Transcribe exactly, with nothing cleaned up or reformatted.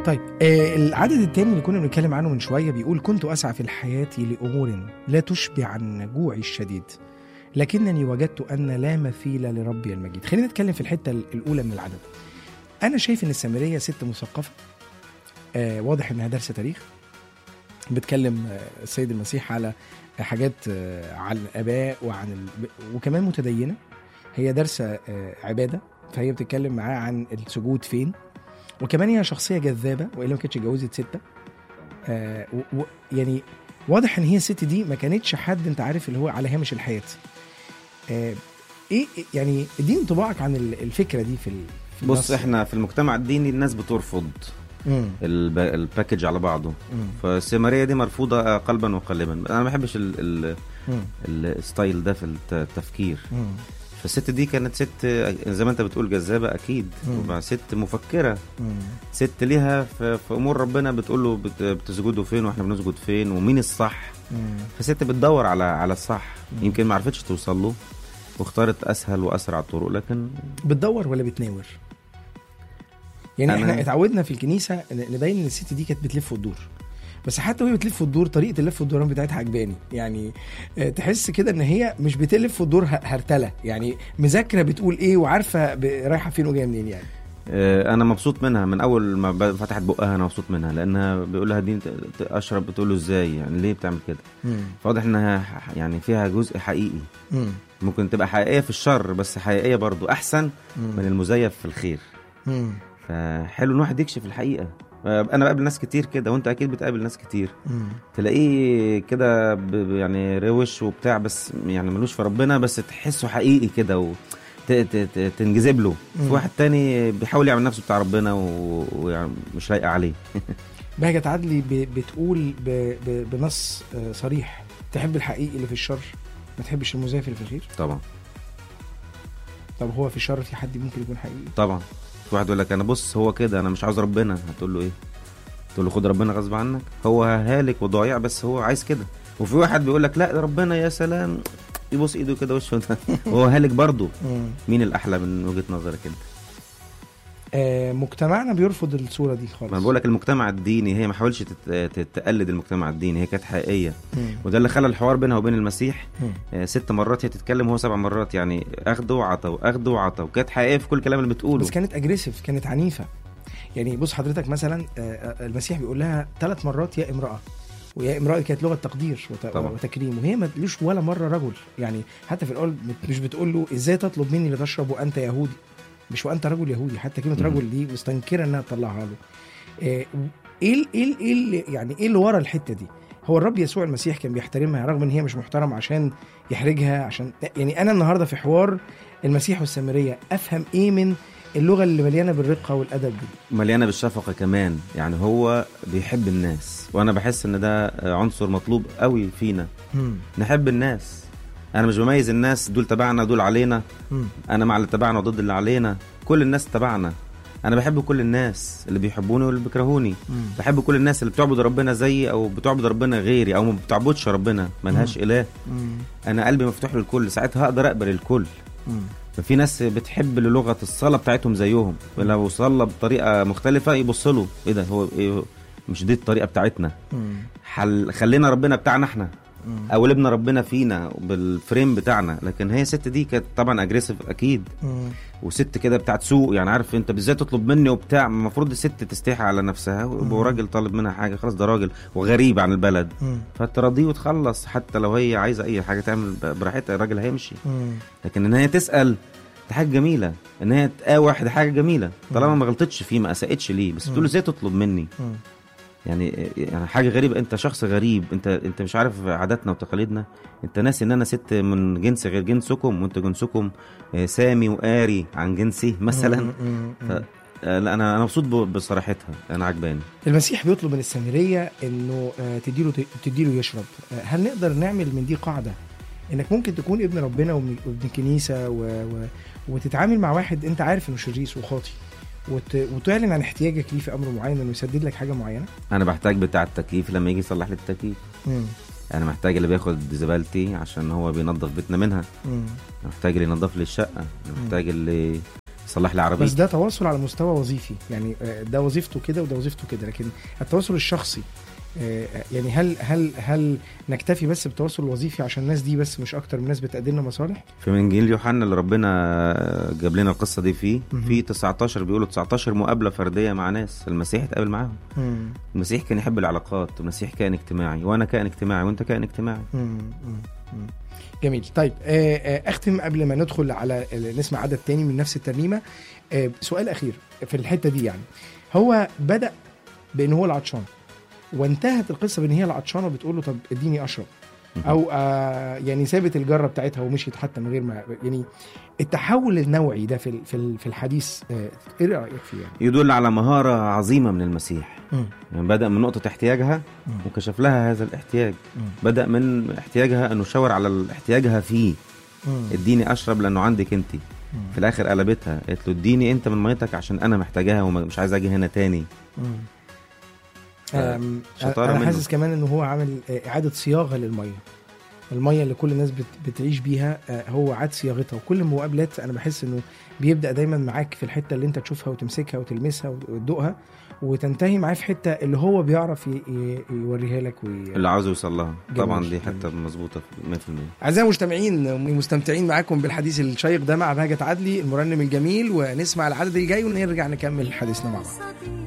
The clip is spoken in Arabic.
طيب آه العدد الثاني اللي كنا بنتكلم عنه من شوية بيقول كنت أسعى في الحياة لأمور لا تشبع عن جوعي الشديد لكنني وجدت أن لا مثيل لربي المجيد. خلينا نتكلم في الحتة الأولى من العدد. أنا شايف أن السامرية ست مثقفة، آه واضح أنها دارسة تاريخ، بتكلم آه السيد المسيح على حاجات آه عن الآباء وعن ال... وكمان متدينة، هي دارسة آه عبادة، فهي بتتكلم معاه عن السجود فين، وكمان هي شخصية جذابة وإلا ما كانتش جوزت ستة. آه و... يعني واضح ان هي الست دي ما كانتش حد انت عارف اللي هو على هامش الحياة. آه ايه يعني اديني انطباعك عن الفكرة دي في, في بص احنا في المجتمع الديني الناس بترفض الب... الباكج على بعضه، فالسامرية دي مرفوضة قلبا وقالبا. انا ما بحبش ال... ال... الستايل ده في التفكير. مم. فالست دي كانت ست زي ما انت بتقول جذابة اكيد، ست مفكرة، مم. ست ليها في امور ربنا بتقول له بتسجدوا فين واحنا بنسجد فين ومين الصح. مم. فست بتدور على على الصح. مم. يمكن ما عرفتش توصل له واختارت اسهل واسرع الطرق، لكن بتدور ولا بتناور؟ يعني احنا اتعودنا في الكنيسة نبين ان الست دي كانت بتلف وتدور، بس حتى وهي بتلف الدور طريقه اللف والدوران بتاعتها عجباني. يعني تحس كده ان هي مش بتلف الدور هرتله، يعني مذاكره بتقول ايه وعارفه رايحه فين وجايه منين. يعني انا مبسوط منها من اول ما فتحت بقها، انا مبسوط منها لانها بيقول لها دي اشرب، بتقول له ازاي يعني ليه بتعمل كده. فواضح انها يعني فيها جزء حقيقي. مم. ممكن تبقى حقيقيه في الشر بس حقيقيه برضو احسن مم. من المزيف في الخير. مم. فحلو ان واحد يكشف الحقيقه. انا بقابل ناس كتير كده وانت اكيد بتقابل ناس كتير، مم. تلاقيه كده يعني روش وبتاع بس يعني ملوش في ربنا، بس تحسه حقيقي كده وتنجذب له. في واحد تاني بيحاول يعمل نفسه بتاع ربنا ويعني مش لايقه عليه. بهجت عدلي بتقول بنص صريح تحب الحقيقي اللي في الشر، ما تحبش المزيف اللي في الخير. طبعا. طب هو في الشر في حد ممكن يكون حقيقي؟ طبعا. في واحد يقول لك انا بص هو كده انا مش عاوز ربنا، هتقول له ايه؟ تقول له خد ربنا غصب عنك، هو هالك وضايع بس هو عايز كده. وفي واحد بيقول لك لا ربنا يا سلام يبص ايده كده وشه هو هالك برضه. مين الاحلى من وجهة نظرك انت؟ آه مجتمعنا بيرفض الصورة دي خالص. ما بقول لك المجتمع الديني هي ما حاولش تتقلد المجتمع الديني، هي كانت حقيقية. مم. وده اللي خلى الحوار بينها وبين المسيح آه ست مرات هي تتكلم وهو سبع مرات، يعني اخذ وعطى واخذ وعطى، وكانت حقيقية في كل كلام اللي بتقوله. بس كانت اجريسيف، كانت عنيفة. يعني بص حضرتك مثلا آه المسيح بيقول لها ثلاث مرات يا امرأة، ويا امرأة كانت لغة تقدير وت... وتكريم، وهي ما تقولوش ولا مرة رجل. يعني حتى في الأول مش بتقول له ازاي تطلب مني لتشرب وانت يهودي، مش وانت رجل يهودي. حتى كلمه رجل دي مستنكره انها تطلعها له. ايه ايه ايه يعني ايه اللي ورا الحته دي؟ هو الرب يسوع المسيح كان بيحترمها رغم ان هي مش محترم عشان يحرجها، عشان يعني انا النهارده في حوار المسيح والسامريه افهم ايه من اللغه اللي مليانه بالرقه والادب دي، مليانه بالشفقه كمان. يعني هو بيحب الناس، وانا بحس ان ده عنصر مطلوب قوي فينا. مم. نحب الناس. انا مش بميز الناس دول تبعنا دول علينا. مم. انا مع اللي تبعنا وضد اللي علينا. كل الناس تبعنا. انا بحب كل الناس اللي بيحبوني واللي بيكرهوني. مم. بحب كل الناس اللي بتعبد ربنا زيي او بتعبد ربنا غيري او ما بتعبدش ربنا ملهاش اله. مم. انا قلبي مفتوح للكل، ساعتها هقدر اقبل الكل. مم. ففي ناس بتحب لغه الصلاه بتاعتهم زيهم، ولو صلى بطريقه مختلفه يبص له ايه ده، هو إيه مش دي الطريقه بتاعتنا. حل خلينا ربنا بتاعنا احنا او لبنا ربنا فينا بالفريم بتاعنا. لكن هي ست دي كانت طبعا اجريسيف اكيد. مم. وست كده بتاعت سوق، يعني عارف انت بالذات تطلب مني وبتاع، المفروض الست تستحي على نفسها، وراجل طالب منها حاجه خلاص ده راجل وغريب عن البلد، فتراضيه وتخلص. حتى لو هي عايزه اي حاجه تعمل براحتها الراجل هيمشي. مم. لكن ان هي تسال دي حاجه جميله، ان هي تقاوح دي حاجه جميله طالما ما غلطتش فيه ما اساءتش ليه، بس تقول له ازاي تطلب مني. مم. يعني يعني حاجه غريبه، انت شخص غريب، انت انت مش عارف عاداتنا وتقاليدنا، انت ناسي ان انا ست من جنس غير جنسكم، وانت جنسكم سامي وقاري عن جنسي مثلا. ف... لا انا انا مبسوط بصراحتها، انا عجباني. المسيح بيطلب من السامريه انه تديله تديله يشرب. هل نقدر نعمل من دي قاعده انك ممكن تكون ابن ربنا وابن كنيسه و... و... وتتعامل مع واحد انت عارف انه شرير وخاطي، وت... وتعلن عن احتياجك ليه في امر معين انه يسدد لك حاجه معينه؟ انا بحتاج بتاع التكييف لما يجي يصلح لي التكييف. امم انا محتاج اللي بياخد زبالتي عشان هو بينظف بيتنا منها. امم محتاج اللي ينظف لي الشقه، محتاج اللي صلح لي عربيتي. بس ده تواصل على مستوى وظيفي، يعني ده وظيفته كده وده وظيفته كده، لكن التواصل الشخصي يعني هل هل هل نكتفي بس بالتواصل الوظيفي عشان الناس دي بس مش اكتر من ناس بتقدم لنا مصالح؟ في انجيل يوحنا اللي ربنا جاب لنا القصه دي فيه في تسعتاشر بيقولوا تسعتاشر مقابله فرديه مع ناس المسيح اتقابل معاهم. مم. المسيح كان يحب العلاقات، المسيح كان اجتماعي، وانا كائن اجتماعي وانت كائن اجتماعي. مم. مم. جميل. طيب اختم قبل ما ندخل على نسمع عدد تاني من نفس الترنيمه. سؤال اخير في الحته دي، يعني هو بدا بان هو العطشان وانتهت القصه بان هي العطشانه بتقول له طب اديني اشرب، او آه يعني سابت الجره بتاعتها ومشيت حتى من غير ما، يعني التحول النوعي ده في في الحديث آه ايه رايك فيه؟ يعني يدل على مهاره عظيمه من المسيح. يعني بدا من نقطه احتياجها م. وكشف لها هذا الاحتياج. م. بدا من احتياجها انه شاور على احتياجها فيه، م. اديني اشرب لانه عندك انت. م. في الاخر قلبتها قالت له اديني انت من ميتك عشان انا محتاجاها ومش عايز اجي هنا تاني. م. انا حاسس كمان انه هو عامل اعاده صياغه للميه، الميه اللي كل الناس بتعيش بيها، هو عاد صياغتها. وكل المقابلات انا بحس انه بيبدا دايما معاك في الحته اللي انت تشوفها وتمسكها وتلمسها وتدوقها، وتنتهي معاه في حته اللي هو بيعرف يوريها لك وي... اللي عاوز يوصل لها. طبعا دي حته مظبوطه مية في المية. اعزائي المستمعين، مستمتعين معاكم بالحديث الشيق ده مع بهجت عدلي المرنم الجميل، ونسمع العدد الجاي ونرجع نكمل حديثنا مع بعض.